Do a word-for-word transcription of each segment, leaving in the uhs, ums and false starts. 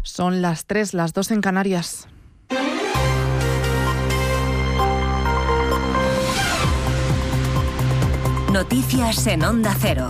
Son las tres, las dos en Canarias. Noticias en Onda Cero.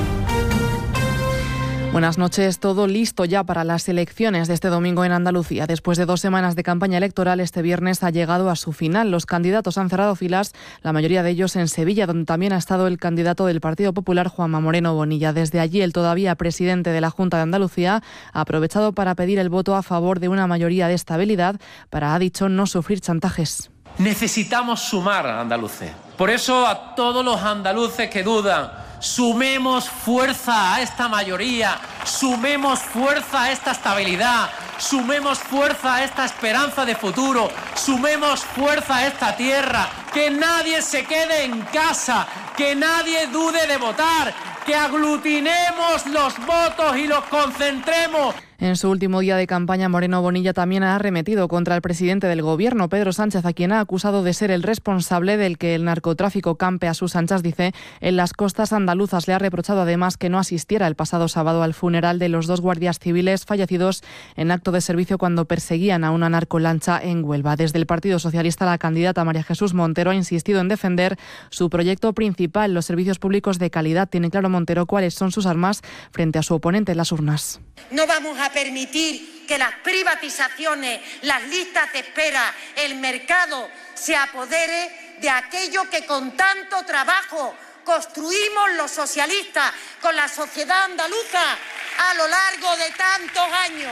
Buenas noches. Todo listo ya para las elecciones de este domingo en Andalucía. Después de dos semanas de campaña electoral, este viernes ha llegado a su final. Los candidatos han cerrado filas, la mayoría de ellos en Sevilla, donde también ha estado el candidato del Partido Popular, Juanma Moreno Bonilla. Desde allí, el todavía presidente de la Junta de Andalucía ha aprovechado para pedir el voto a favor de una mayoría de estabilidad para, ha dicho, no sufrir chantajes. Necesitamos sumar a andaluces. Por eso, a todos los andaluces que dudan, sumemos fuerza a esta mayoría, sumemos fuerza a esta estabilidad, sumemos fuerza a esta esperanza de futuro, sumemos fuerza a esta tierra, que nadie se quede en casa, que nadie dude de votar, que aglutinemos los votos y los concentremos. En su último día de campaña, Moreno Bonilla también ha arremetido contra el presidente del Gobierno, Pedro Sánchez, a quien ha acusado de ser el responsable del que el narcotráfico campe a sus anchas, dice, en las costas andaluzas. Le ha reprochado además que no asistiera el pasado sábado al funeral de los dos guardias civiles fallecidos en acto de servicio cuando perseguían a una narcolancha en Huelva. Desde el Partido Socialista, la candidata María Jesús Montero ha insistido en defender su proyecto principal, los servicios públicos de calidad. Tiene claro Montero cuáles son sus armas frente a su oponente en las urnas. No vamos a permitir que las privatizaciones, las listas de espera, el mercado se apodere de aquello que con tanto trabajo construimos los socialistas con la sociedad andaluza a lo largo de tantos años.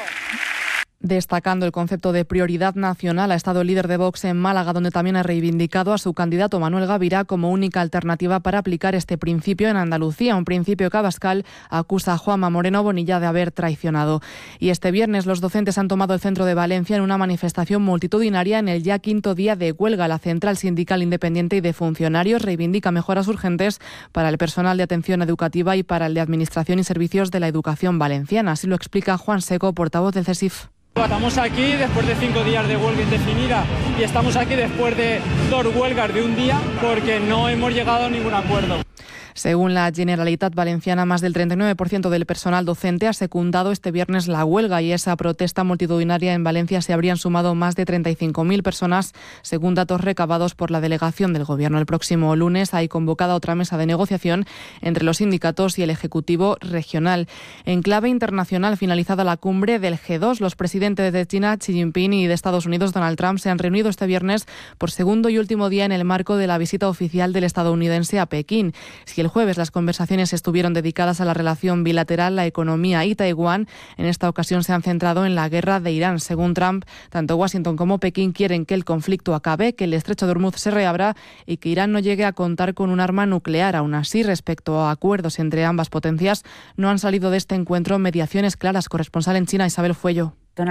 Destacando el concepto de prioridad nacional, ha estado el líder de Vox en Málaga, donde también ha reivindicado a su candidato Manuel Gavirá como única alternativa para aplicar este principio en Andalucía, un principio que Abascal acusa a Juanma Moreno Bonilla de haber traicionado. Y este viernes los docentes han tomado el centro de Valencia en una manifestación multitudinaria en el ya quinto día de huelga. La Central Sindical Independiente y de Funcionarios reivindica mejoras urgentes para el personal de atención educativa y para el de Administración y Servicios de la Educación Valenciana. Así lo explica Juan Seco, portavoz del CESIF. Estamos aquí después de cinco días de huelga indefinida y estamos aquí después de dos huelgas de un día porque no hemos llegado a ningún acuerdo. Según la Generalitat Valenciana, más del treinta y nueve por ciento del personal docente ha secundado este viernes la huelga y esa protesta multitudinaria en Valencia se habrían sumado más de treinta y cinco mil personas, según datos recabados por la delegación del Gobierno. El próximo lunes hay convocada otra mesa de negociación entre los sindicatos y el Ejecutivo regional. En clave internacional, finalizada la cumbre del G dos, los presidentes de China, Xi Jinping, y de Estados Unidos, Donald Trump, se han reunido este viernes por segundo y último día en el marco de la visita oficial del estadounidense a Pekín. Si el jueves las conversaciones estuvieron dedicadas a la relación bilateral, la economía y Taiwán, en esta ocasión se han centrado en la guerra de Irán. Según Trump, tanto Washington como Pekín quieren que el conflicto acabe, que el estrecho de Hormuz se reabra y que Irán no llegue a contar con un arma nuclear. Aún así, respecto a acuerdos entre ambas potencias, no han salido de este encuentro mediaciones claras. Corresponsal en China, Isabel Fuello.